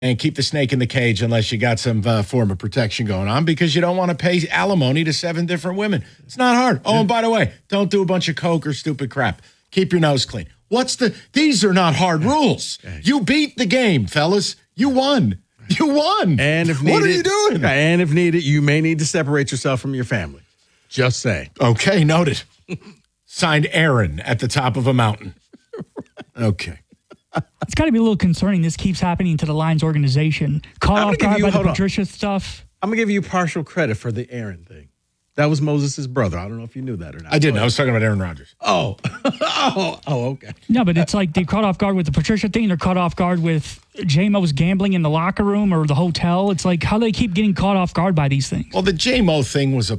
and keep the snake in the cage unless you got some form of protection going on, because you don't want to pay alimony to 7 different women. It's not hard. Oh, and by the way, don't do a bunch of coke or stupid crap. Keep your nose clean. These are not hard rules. You beat the game, fellas. You won. You won. And if needed, what are you doing? And if needed, you may need to separate yourself from your family. Just saying. Okay, noted. Signed Aaron at the top of a mountain. Okay. It's got to be a little concerning. This keeps happening to the Lions organization. Caught off guard by the Patricia stuff. I'm going to give you partial credit for the Aaron thing. That was Moses' brother. I don't know if you knew that or not. I didn't. I was talking about Aaron Rodgers. Oh, okay. No, but it's like they caught off guard with the Patricia thing. They're caught off guard with J-Mo's gambling in the locker room or the hotel. It's like how they keep getting caught off guard by these things. Well, the J-Mo thing was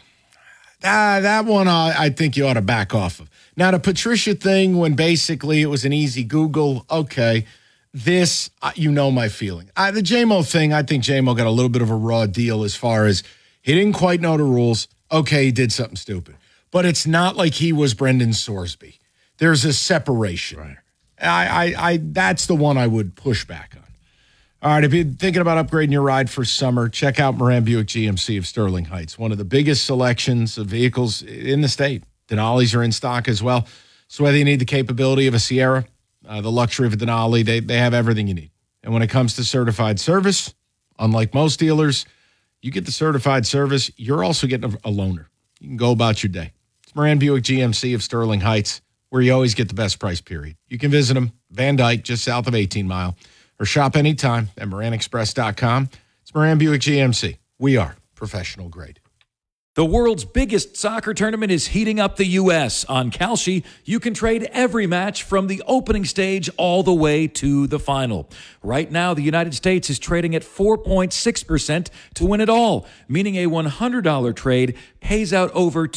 that one I think you ought to back off of. Now, the Patricia thing, when basically it was an easy Google, okay. This, my feeling. The J-Mo thing, I think J-Mo got a little bit of a raw deal as far as he didn't quite know the rules. Okay, he did something stupid. But it's not like he was Brendan Sorsby. There's a separation. Right. I that's the one I would push back on. All right, if you're thinking about upgrading your ride for summer, check out Moran Buick GMC of Sterling Heights, one of the biggest selections of vehicles in the state. Denali's are in stock as well. So whether you need the capability of a Sierra, the luxury of a Denali, they have everything you need. And when it comes to certified service, unlike most dealers, you get the certified service, you're also getting a loaner. You can go about your day. It's Moran Buick GMC of Sterling Heights, where you always get the best price, period. You can visit them, Van Dyke, just south of 18 Mile, or shop anytime at MoranExpress.com. It's Moran Buick GMC. We are professional grade. The world's biggest soccer tournament is heating up the U.S. On Kalshi, you can trade every match from the opening stage all the way to the final. Right now, the United States is trading at 4.6% to win it all, meaning a $100 trade pays out over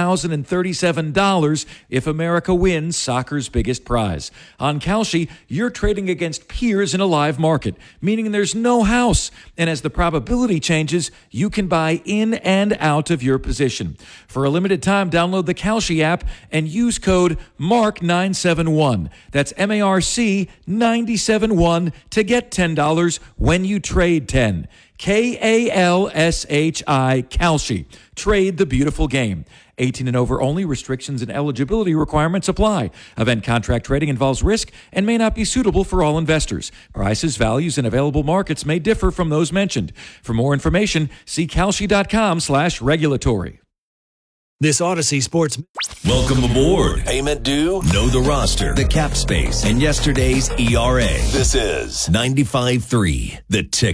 $2,037 if America wins soccer's biggest prize. On Kalshi, you're trading against peers in a live market, meaning there's no house. And as the probability changes, you can buy in and out of your position. For a limited time, download the Kalshi app and use code MARK971. That's MARC 971 to get $10 when you trade 10. KALSHI, Kalshi. Trade the beautiful game. 18 and over only. Restrictions and eligibility requirements apply. Event contract trading involves risk and may not be suitable for all investors. Prices, values, and available markets may differ from those mentioned. For more information, see Kalshi.com/regulatory. This Odyssey Sports. Welcome aboard. Payment due. Know the roster. The cap space. And yesterday's ERA. This is 95.3 The Ticket.